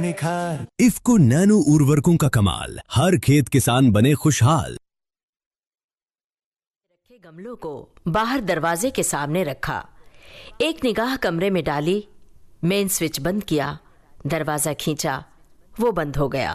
निखार। इफ्को नैनो उर्वरकों का कमाल, हर खेत किसान बने खुशहाल। रखे गमलों को बाहर दरवाजे के सामने रखा, एक निगाह कमरे में डाली, मेन स्विच बंद किया, दरवाजा खींचा, वो बंद हो गया।